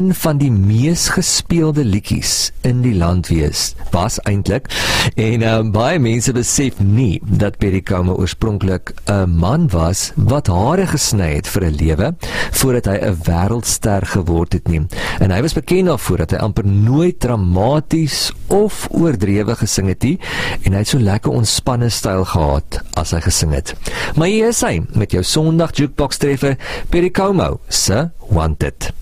Een van die mees gespeelde liedjies in die land was eintlik, en baie mense besef nie dat Perry Como oorspronklik 'n man was wat hare gesny het vir 'n lewe voordat hy 'n wêreldster geword het nie. En hy was bekend daarvoor dat hy amper nooit dramaties of oordrewe gesing het nie, en hy het so lekker ontspanne styl gehad as hy gesing het. Maar hier is hy met jou Sondag Jukebox treffer, Perry Como se Wanted.